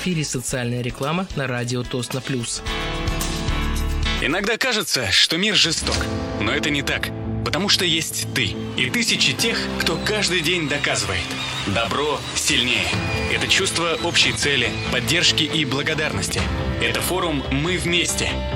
эфире социальная реклама на радио Тосно Плюс. Иногда кажется, что мир жесток, но это не так, потому что есть ты и тысячи тех, кто каждый день доказывает: добро сильнее. Это чувство общей цели, поддержки и благодарности. Это форум «Мы вместе».